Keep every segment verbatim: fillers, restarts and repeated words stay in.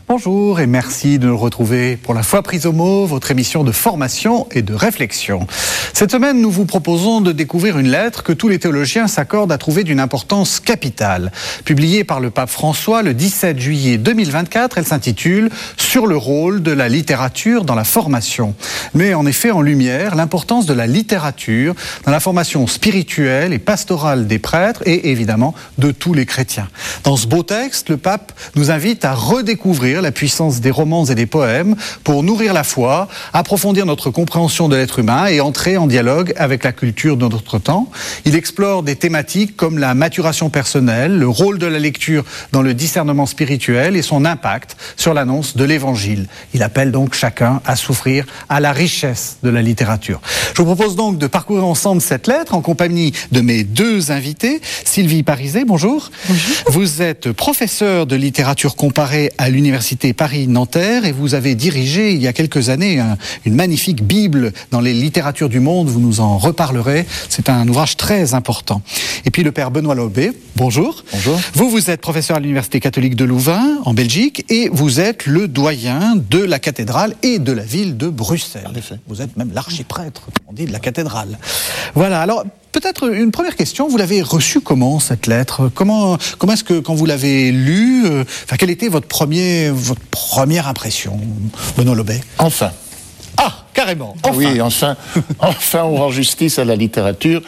Bonjour et merci de nous retrouver pour La Foi prise au mot, votre émission de formation et de réflexion. Cette semaine, nous vous proposons de découvrir une lettre que tous les théologiens s'accordent à trouver d'une importance capitale. Publiée par le pape François le dix-sept juillet deux mille vingt-quatre, elle s'intitule « Sur le rôle de la littérature dans la formation ». Mais en effet en lumière l'importance de la littérature dans la formation spirituelle et pastorale des prêtres et évidemment de tous les chrétiens. Dans ce beau texte, le pape nous invite à redécouvrir la puissance des romans et des poèmes pour nourrir la foi, approfondir notre compréhension de l'être humain et entrer en dialogue avec la culture de notre temps. Il explore des thématiques comme la maturation personnelle, le rôle de la lecture dans le discernement spirituel et son impact sur l'annonce de l'Évangile. Il appelle donc chacun à s'ouvrir à la richesse de la littérature. Je vous propose donc de parcourir ensemble cette lettre en compagnie de mes deux invités. Sylvie Parizet, bonjour. Bonjour. Vous êtes professeure de littérature comparée à l'Université Paris-Nanterre et vous avez dirigé il y a quelques années un, une magnifique Bible dans les littératures du monde, vous nous en reparlerez, c'est un ouvrage très important. Et puis le père Benoît Lobé, bonjour. Bonjour. Vous, vous êtes professeur à l'Université catholique de Louvain, en Belgique, et vous êtes le doyen de la cathédrale et de la ville de Bruxelles. En effet. Vous êtes même l'archiprêtre, on dit, de la cathédrale. Voilà, alors peut-être une première question, vous l'avez reçue comment cette lettre ? Comment, comment est-ce que quand vous l'avez lue, euh, enfin, quelle était votre, premier, votre première impression, Benoît Lobé ? Enfin. Ah, carrément, enfin. Oui, enfin, enfin on rend justice à la littérature.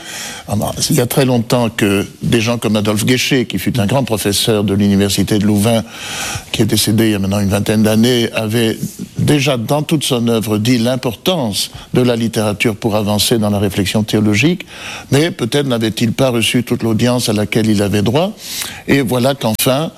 Il y a très longtemps que des gens comme Adolphe Guéchet, qui fut un grand professeur de l'Université de Louvain, qui est décédé il y a maintenant une vingtaine d'années, avait déjà dans toute son œuvre dit l'importance de la littérature pour avancer dans la réflexion théologique, mais peut-être n'avait-il pas reçu toute l'audience à laquelle il avait droit. Et voilà qu'enfin,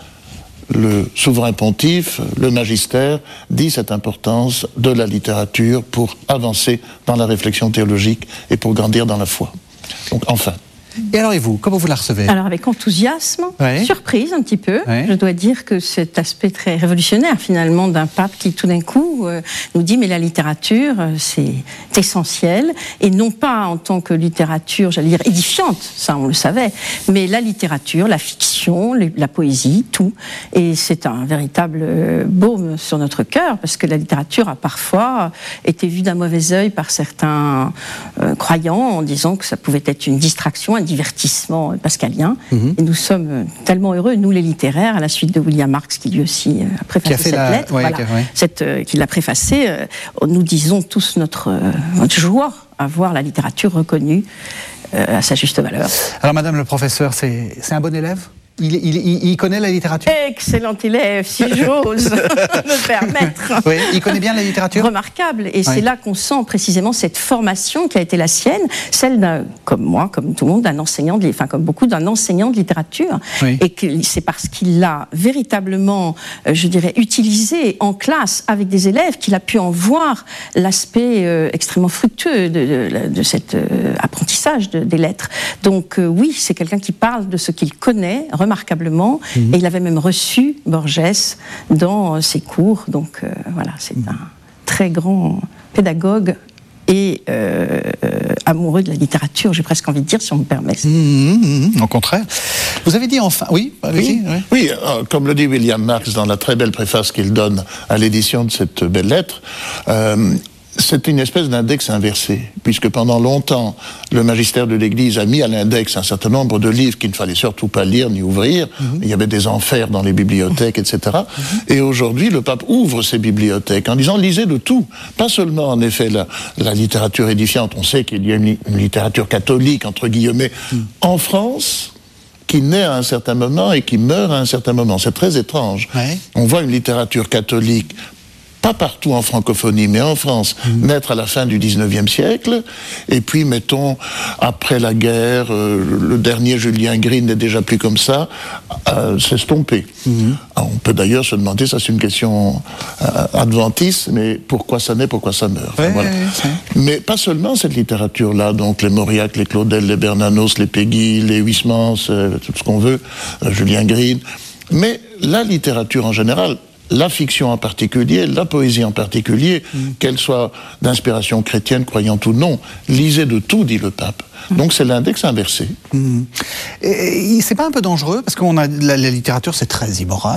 le souverain pontife, le magistère, dit cette importance de la littérature pour avancer dans la réflexion théologique et pour grandir dans la foi. Donc enfin. Et alors et vous, comment vous la recevez ? Alors avec enthousiasme, ouais. Surprise un petit peu. Ouais. Je dois dire que cet aspect très révolutionnaire finalement d'un pape qui tout d'un coup euh, nous dit mais la littérature euh, c'est essentiel et non pas en tant que littérature, j'allais dire édifiante, ça on le savait, mais la littérature, la fiction, les, la poésie, tout. Et c'est un véritable euh, baume sur notre cœur parce que la littérature a parfois été vue d'un mauvais œil par certains euh, croyants en disant que ça pouvait être une distraction, un divertissement pascalien. Mmh. Et nous sommes tellement heureux, nous les littéraires, à la suite de William Marx, qui lui aussi a préfacé cette la... lettre, ouais, voilà, ouais. cette, euh, qui l'a préfacée, euh, nous disons tous notre, euh, notre joie à voir la littérature reconnue euh, à sa juste valeur. Alors madame le professeur, c'est, c'est un bon élève ? Il, il, il, il connaît la littérature ? Excellent élève, si j'ose me permettre. Oui, il connaît bien la littérature ? Remarquable. Et oui. C'est là qu'on sent précisément cette formation qui a été la sienne, celle d'un, comme moi, comme tout le monde, d'un enseignant, de, enfin comme beaucoup, d'un enseignant de littérature. Oui. Et que c'est parce qu'il l'a véritablement, je dirais, utilisé en classe avec des élèves qu'il a pu en voir l'aspect euh, extrêmement fructueux de, de, de cet euh, apprentissage de, des lettres. Donc euh, oui, c'est quelqu'un qui parle de ce qu'il connaît, remarquablement, mmh. et il avait même reçu Borges dans ses cours, donc euh, voilà, c'est mmh. un très grand pédagogue et euh, euh, amoureux de la littérature, j'ai presque envie de dire, si on me permet. Mmh, mmh, au contraire. Vous avez dit enfin... Oui, oui, oui. oui euh, comme le dit William Marx dans la très belle préface qu'il donne à l'édition de cette belle lettre, euh, c'est une espèce d'index inversé, puisque pendant longtemps, le magistère de l'Église a mis à l'index un certain nombre de livres qu'il ne fallait surtout pas lire ni ouvrir. Mm-hmm. Il y avait des enfers dans les bibliothèques, et cetera. Mm-hmm. Et aujourd'hui, le pape ouvre ses bibliothèques en disant « lisez de tout ». Pas seulement, en effet, la, la littérature édifiante. On sait qu'il y a une, une littérature catholique, entre guillemets, mm. en France, qui naît à un certain moment et qui meurt à un certain moment. C'est très étrange. Ouais. On voit une littérature catholique pas partout en francophonie, mais en France, mmh. naître à la fin du dix-neuvième siècle, et puis, mettons, après la guerre, euh, le dernier Julien Green n'est déjà plus comme ça, euh, s'estomper. Mmh. On peut d'ailleurs se demander, ça c'est une question euh, adventiste, mais pourquoi ça naît, pourquoi ça meurt. Ouais, enfin, voilà. ouais, ouais. Mais pas seulement cette littérature-là, donc les Mauriac, les Claudel, les Bernanos, les Péguy, les Huysmans, euh, tout ce qu'on veut, euh, Julien Green, mais la littérature en général, la fiction en particulier, la poésie en particulier, mmh. qu'elle soit d'inspiration chrétienne, croyante ou non, lisez de tout, dit le pape. Mmh. Donc c'est l'index inversé. Mmh. Et, et c'est pas un peu dangereux, parce que on a, la, la littérature c'est très immoral.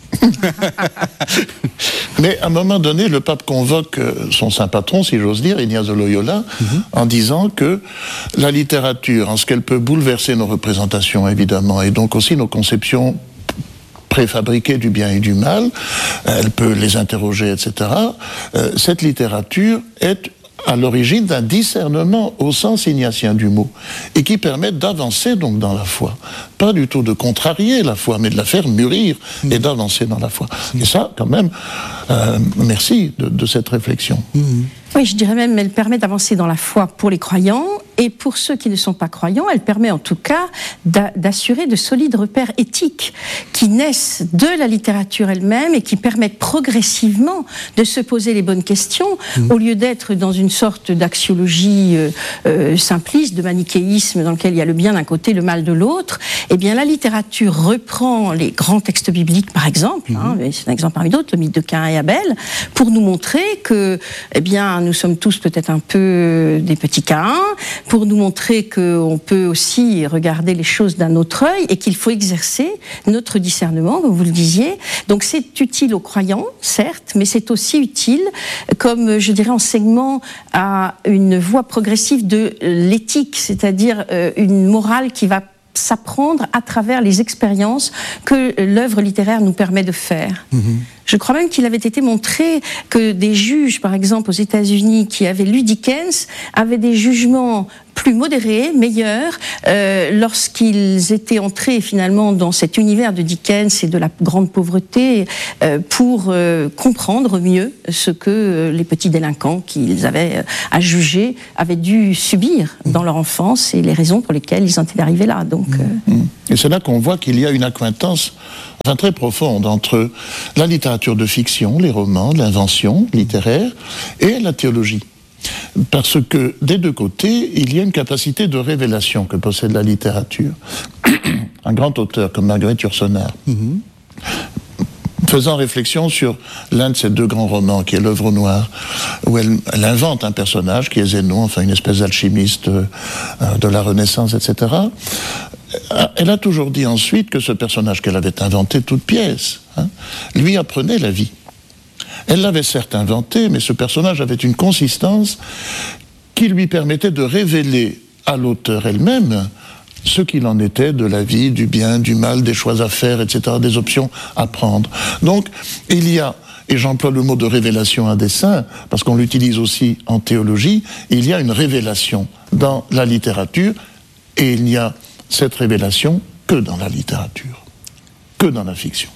Mais à un moment donné, le pape convoque son saint patron, si j'ose dire, Ignace de Loyola, mm-hmm. en disant que la littérature, en ce qu'elle peut bouleverser nos représentations, évidemment, et donc aussi nos conceptions préfabriquées du bien et du mal, elle peut les interroger, et cetera. Euh, cette littérature est à l'origine d'un discernement au sens ignatien du mot, et qui permet d'avancer donc dans la foi. Pas du tout de contrarier la foi, mais de la faire mûrir mmh. et d'avancer dans la foi. Mmh. Et ça, quand même, euh, merci de, de cette réflexion. Mmh. Oui, je dirais même qu'elle permet d'avancer dans la foi pour les croyants, et pour ceux qui ne sont pas croyants, elle permet en tout cas d'a- d'assurer de solides repères éthiques qui naissent de la littérature elle-même et qui permettent progressivement de se poser les bonnes questions, mmh. au lieu d'être dans une sorte d'axiologie euh, euh, simpliste, de manichéisme dans lequel il y a le bien d'un côté, le mal de l'autre. Eh bien, la littérature reprend les grands textes bibliques, par exemple, mmh. hein, c'est un exemple parmi d'autres, le mythe de Caïn et Abel, pour nous montrer que, eh bien, nous sommes tous peut-être un peu des petits Caïns, pour nous montrer qu'on peut aussi regarder les choses d'un autre œil et qu'il faut exercer notre discernement, comme vous le disiez. Donc c'est utile aux croyants, certes, mais c'est aussi utile comme, je dirais, enseignement à une voie progressive de l'éthique, c'est-à-dire une morale qui va s'apprendre à travers les expériences que l'œuvre littéraire nous permet de faire. Mmh. Je crois même qu'il avait été montré que des juges, par exemple aux États-Unis, qui avaient lu Dickens, avaient des jugements plus modérés, meilleurs, euh, lorsqu'ils étaient entrés finalement dans cet univers de Dickens et de la grande pauvreté, euh, pour euh, comprendre mieux ce que euh, les petits délinquants qu'ils avaient euh, à juger avaient dû subir dans leur enfance et les raisons pour lesquelles ils en étaient arrivés là. Donc, euh... Et c'est là qu'on voit qu'il y a une accointance enfin, très profonde entre la littérature de fiction, les romans, l'invention littéraire, et la théologie. Parce que, des deux côtés, il y a une capacité de révélation que possède la littérature. Un grand auteur comme Marguerite Yourcenar, mm-hmm. faisant réflexion sur l'un de ses deux grands romans, qui est L'œuvre noire, où elle, elle invente un personnage qui est Zénon, enfin une espèce d'alchimiste euh, de la Renaissance, et cetera. Elle a toujours dit ensuite que ce personnage qu'elle avait inventé toute pièce, hein, lui apprenait la vie. Elle l'avait certes inventé, mais ce personnage avait une consistance qui lui permettait de révéler à l'auteur elle-même ce qu'il en était de la vie, du bien, du mal, des choix à faire, et cetera, des options à prendre. Donc, il y a, et j'emploie le mot de révélation à dessein, parce qu'on l'utilise aussi en théologie, il y a une révélation dans la littérature, et il n'y a cette révélation que dans la littérature, que dans la fiction.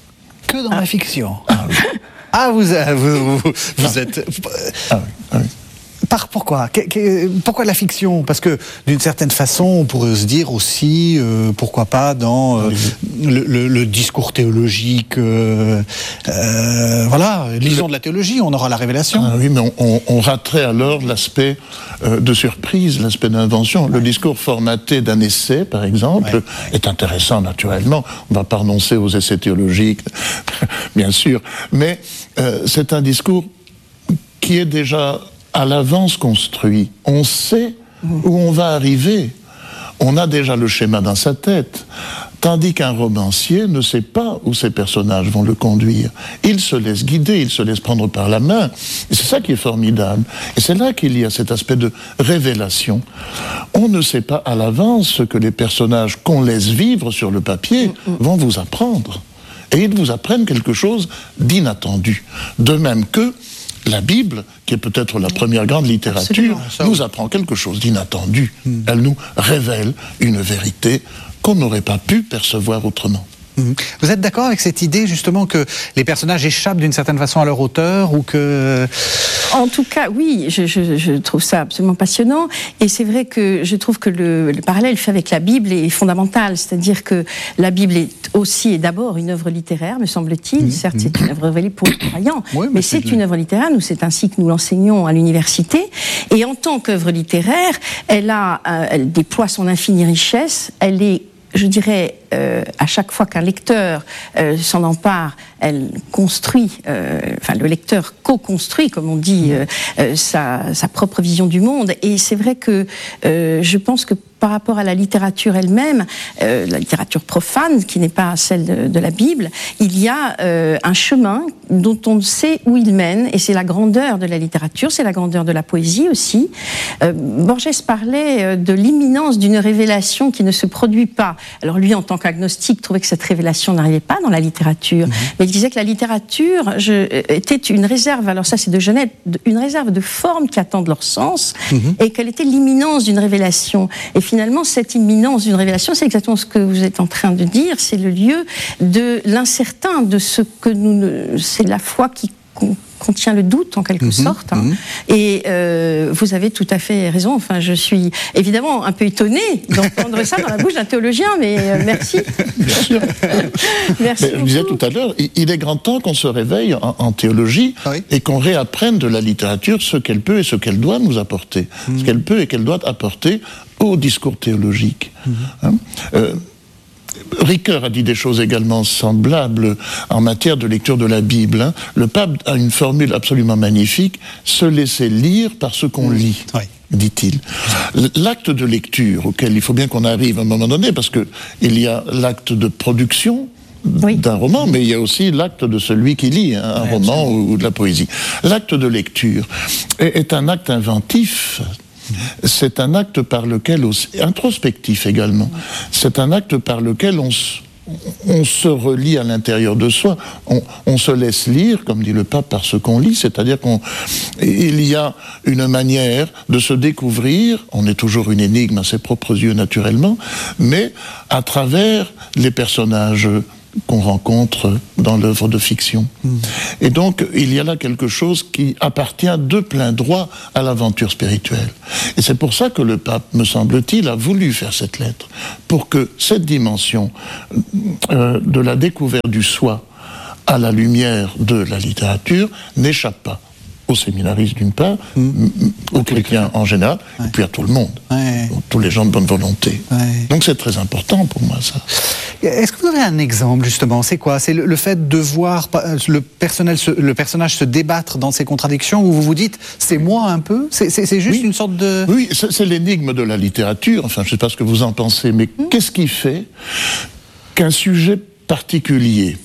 Que dans ah. la fiction ah, oui. Ah, vous, vous, vous, vous êtes... Ah oui, ah oui. Par, pourquoi que, que, Pourquoi la fiction? Parce que, d'une certaine façon, on pourrait se dire aussi, euh, pourquoi pas, dans euh, le, le, le discours théologique, euh, euh, voilà, lisons de la théologie, on aura la révélation. Ah oui, mais on, on, on raterait alors l'aspect euh, de surprise, l'aspect d'invention. Ouais. Le discours formaté d'un essai, par exemple, ouais. est intéressant, naturellement. On ne va pas renoncer aux essais théologiques, bien sûr, mais euh, c'est un discours qui est déjà à l'avance construit. On sait où on va arriver. On a déjà le schéma dans sa tête. Tandis qu'un romancier ne sait pas où ses personnages vont le conduire. Il se laisse guider, il se laisse prendre par la main. Et c'est ça qui est formidable. Et c'est là qu'il y a cet aspect de révélation. On ne sait pas à l'avance ce que les personnages qu'on laisse vivre sur le papier vont vous apprendre. Et ils vous apprennent quelque chose d'inattendu. De même que la Bible, qui est peut-être la première grande littérature, nous apprend quelque chose d'inattendu. Mmh. Elle nous révèle une vérité qu'on n'aurait pas pu percevoir autrement. Mmh. Vous êtes d'accord avec cette idée, justement, que les personnages échappent d'une certaine façon à leur auteur, ou que... En tout cas, oui, je, je, je trouve ça absolument passionnant. Et c'est vrai que je trouve que le, le parallèle fait avec la Bible est fondamental. C'est-à-dire que la Bible est aussi et d'abord une œuvre littéraire, me semble-t-il. Mmh. Certes, c'est une œuvre révélée pour les croyants, oui, mais, mais c'est, c'est une œuvre littéraire. Nous, c'est ainsi que nous l'enseignons à l'université. Et en tant qu'œuvre littéraire, elle a, euh, elle déploie son infinie richesse. Elle est, je dirais, euh, à chaque fois qu'un lecteur euh, s'en empare, elle construit, euh, enfin le lecteur co-construit, comme on dit, euh, euh, sa, sa propre vision du monde. Et c'est vrai que euh, je pense que par rapport à la littérature elle-même, euh, la littérature profane, qui n'est pas celle de, de la Bible, il y a euh, un chemin dont on ne sait où il mène, et c'est la grandeur de la littérature, c'est la grandeur de la poésie aussi. Euh, Borges parlait de l'imminence d'une révélation qui ne se produit pas. Alors lui, en tant qu'agnostique, trouvait que cette révélation n'arrivait pas dans la littérature, mmh. mais il disait que la littérature je, était une réserve, alors ça c'est de Genève, une réserve de formes qui attendent leur sens, mmh. et qu'elle était l'imminence d'une révélation. Et finalement, cette imminence d'une révélation, c'est exactement ce que vous êtes en train de dire, c'est le lieu de l'incertain, de ce que nous... Ne, c'est la foi qui contient le doute, en quelque mmh, sorte. Hein. Mmh. Et euh, vous avez tout à fait raison. Enfin, je suis évidemment un peu étonnée d'entendre ça dans la bouche d'un théologien, mais euh, merci. Bien sûr. Merci mais je disais tout à l'heure, il est grand temps qu'on se réveille en, en théologie ah oui. et qu'on réapprenne de la littérature ce qu'elle peut et ce qu'elle doit nous apporter. Mmh. Ce qu'elle peut et qu'elle doit apporter au discours théologique. Mmh. Hein euh, Ricoeur a dit des choses également semblables en matière de lecture de la Bible. Hein. Le pape a une formule absolument magnifique, se laisser lire par ce qu'on lit. Oui. Dit-il. L'acte de lecture auquel il faut bien qu'on arrive à un moment donné, parce que il y a l'acte de production oui. d'un roman, mais il y a aussi l'acte de celui qui lit hein, un oui, roman ou, ou de la poésie. L'acte de lecture est, est un acte inventif. C'est un acte par lequel, aussi, introspectif également, c'est un acte par lequel on se, on se relie à l'intérieur de soi, on, on se laisse lire, comme dit le pape, par ce qu'on lit, c'est-à-dire qu'il y a une manière de se découvrir, on est toujours une énigme à ses propres yeux naturellement, mais à travers les personnages qu'on rencontre dans l'œuvre de fiction. Mmh. Et donc, il y a là quelque chose qui appartient de plein droit à l'aventure spirituelle. Et c'est pour ça que le pape, me semble-t-il, a voulu faire cette lettre, pour que cette dimension euh, de la découverte du soi à la lumière de la littérature n'échappe pas aux séminaristes d'une part, mmh. aux chrétiens en général, ouais. et puis à tout le monde, ouais. tous les gens de bonne volonté. Ouais. Donc c'est très important pour moi, ça. Est-ce que vous avez un exemple, justement? C'est quoi? C'est le, le fait de voir le personnage, se, le personnage se débattre dans ses contradictions, où vous vous dites, c'est moi un peu? C'est, c'est, c'est juste oui. une sorte de... Oui, c'est, c'est l'énigme de la littérature, enfin, je ne sais pas ce que vous en pensez, mais mmh. qu'est-ce qui fait qu'un sujet particulier,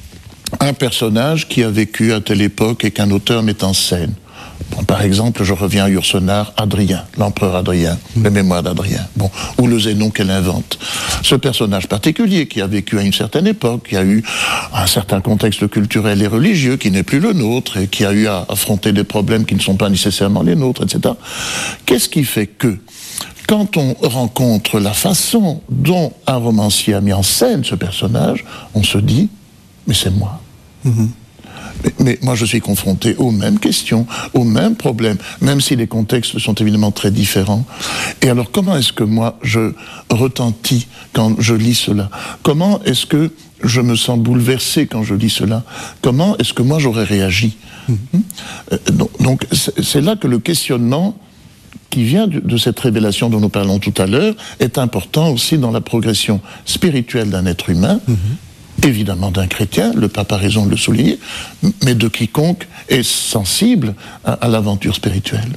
un personnage qui a vécu à telle époque et qu'un auteur met en scène. Bon, par exemple, je reviens à Yourcenar, Adrien, l'empereur Adrien, mmh. les mémoires d'Adrien, bon, ou le Zénon qu'elle invente. Ce personnage particulier qui a vécu à une certaine époque, qui a eu un certain contexte culturel et religieux qui n'est plus le nôtre et qui a eu à affronter des problèmes qui ne sont pas nécessairement les nôtres, et cetera. Qu'est-ce qui fait que quand on rencontre la façon dont un romancier a mis en scène ce personnage, on se dit mais c'est moi. Mmh. Mais, mais moi, je suis confronté aux mêmes questions, aux mêmes problèmes, même si les contextes sont évidemment très différents. Et alors, comment est-ce que moi, je retentis quand je lis cela? Comment est-ce que je me sens bouleversé quand je lis cela? Comment est-ce que moi, j'aurais réagi? Mmh. Donc, donc, c'est là que le questionnement qui vient de cette révélation dont nous parlons tout à l'heure est important aussi dans la progression spirituelle d'un être humain. Mmh. Évidemment d'un chrétien, le pape a raison de le souligner, mais de quiconque est sensible à, à l'aventure spirituelle.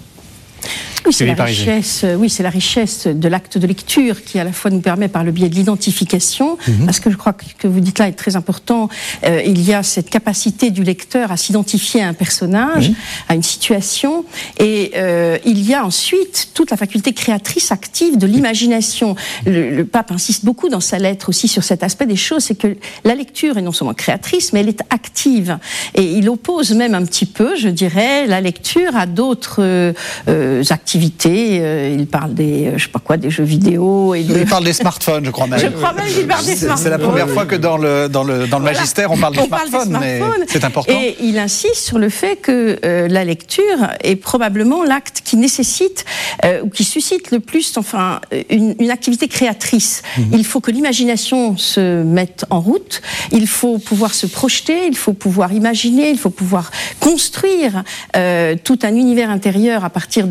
Oui, c'est la richesse, oui, c'est la richesse de l'acte de lecture qui à la fois nous permet par le biais de l'identification, mmh. parce que je crois que ce que vous dites là est très important, euh, il y a cette capacité du lecteur à s'identifier à un personnage, mmh. à une situation, et euh, il y a ensuite toute la faculté créatrice active de l'imagination. Le, le pape insiste beaucoup dans sa lettre aussi sur cet aspect des choses, c'est que la lecture est non seulement créatrice, mais elle est active. Et il oppose même un petit peu, je dirais, la lecture à d'autres euh, euh, activités. Euh, il parle des, euh, je sais pas quoi, des jeux vidéo. Et de... Il parle des smartphones, je crois même. Je crois même qu'il parle des smartphones. C'est la première fois que dans le, dans le, dans le voilà. magistère, on parle des on smartphones, parle des smartphones, mais c'est important. Et il insiste sur le fait que euh, la lecture est probablement l'acte qui nécessite, euh, ou qui suscite le plus, enfin, une, une activité créatrice. Mm-hmm. Il faut que l'imagination se mette en route, il faut pouvoir se projeter, il faut pouvoir imaginer, il faut pouvoir construire euh, tout un univers intérieur à partir de, des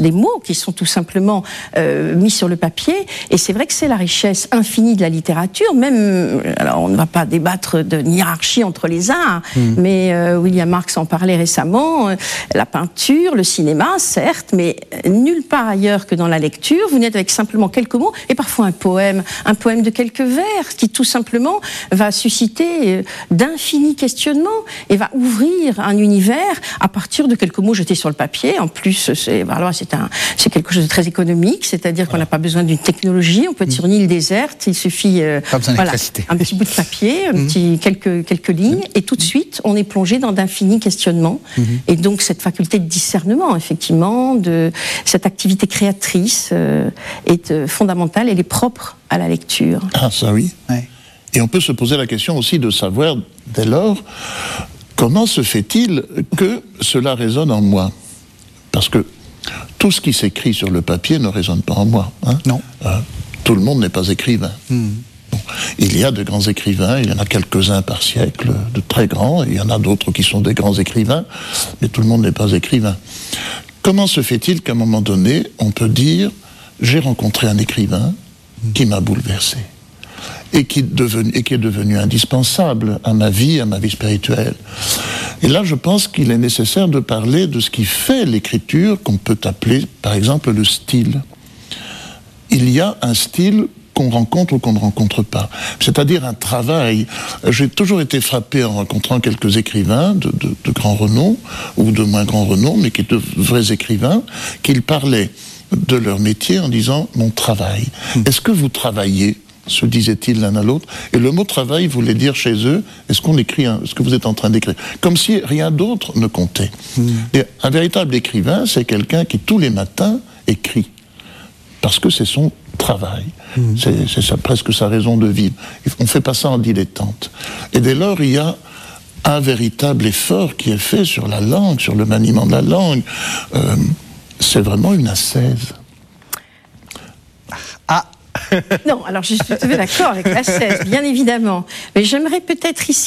des mots qui sont tout simplement euh, mis sur le papier. Et c'est vrai que c'est la richesse infinie de la littérature. Même, alors on ne va pas débattre d'une hiérarchie entre les arts, mmh. mais euh, William Marx en parlait récemment. Euh, la peinture, le cinéma, certes, mais nulle part ailleurs que dans la lecture. Vous n'êtes avec simplement quelques mots et parfois un poème, un poème de quelques vers qui tout simplement va susciter d'infinis questionnements et va ouvrir un univers à partir de quelques mots jetés sur le papier. En plus, c'est, alors c'est, un, c'est quelque chose de très économique, c'est-à-dire voilà. qu'on n'a pas besoin d'une technologie, on peut être mmh. sur une île déserte, il suffit euh, voilà, un petit bout de papier, un mmh. petit, quelques, quelques lignes, et tout de suite, on est plongé dans d'infinis questionnements. Mmh. Et donc, cette faculté de discernement, effectivement, de cette activité créatrice euh, est euh, fondamentale, elle est propre à la lecture. Ah, ça oui. Ouais. Et on peut se poser la question aussi de savoir, dès lors, comment se fait-il que cela résonne en moi ? Parce que tout ce qui s'écrit sur le papier ne résonne pas en moi. Hein ? Non. Euh, tout le monde n'est pas écrivain. Mmh. Bon. Il y a de grands écrivains, il y en a quelques-uns par siècle, de très grands, et il y en a d'autres qui sont des grands écrivains, mais tout le monde n'est pas écrivain. Comment se fait-il qu'à un moment donné, on peut dire « j'ai rencontré un écrivain qui m'a bouleversé » et qui, devenu, et qui est devenu indispensable à ma vie, à ma vie spirituelle. Et là, je pense qu'il est nécessaire de parler de ce qui fait l'écriture, qu'on peut appeler, par exemple, le style. Il y a un style qu'on rencontre ou qu'on ne rencontre pas. C'est-à-dire un travail. J'ai toujours été frappé en rencontrant quelques écrivains de, de, de grand renom, ou de moins grand renom, mais qui étaient de vrais écrivains, qu'ils parlaient de leur métier en disant « mon travail ». Est-ce que vous travaillez ? Se disaient-ils l'un à l'autre. Et le mot travail voulait dire chez eux, est-ce qu'on écrit, un, est-ce que vous êtes en train d'écrire ? Comme si rien d'autre ne comptait. Mmh. Et un véritable écrivain, c'est quelqu'un qui tous les matins écrit. Parce que c'est son travail. Mmh. C'est, c'est ça, presque sa raison de vivre. On ne fait pas ça en dilettante. Et dès lors, il y a un véritable effort qui est fait sur la langue, sur le maniement de la langue. Euh, c'est vraiment une ascèse. Ah. Non, alors je suis tout à fait d'accord avec l'ascèse, bien évidemment. Mais j'aimerais peut-être ici